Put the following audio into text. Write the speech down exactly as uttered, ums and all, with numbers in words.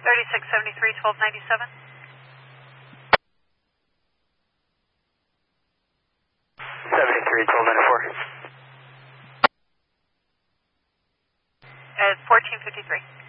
thirty-six seventy-three, twelve ninety-seven. seventy-three, twelve ninety-four. At fourteen fifty-three.